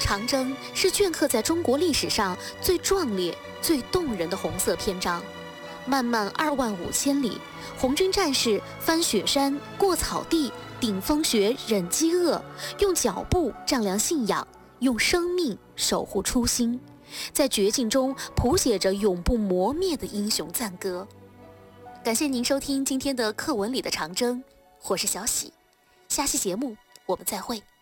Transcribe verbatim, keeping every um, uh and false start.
长征是镌刻在中国历史上最壮烈、最动人的红色篇章。漫漫二万五千里，红军战士翻雪山、过草地、顶风雪、忍饥饿，用脚步丈量信仰，用生命守护初心，在绝境中谱写着永不磨灭的英雄赞歌。感谢您收听今天的课文里的长征，我是小喜，下期节目我们再会。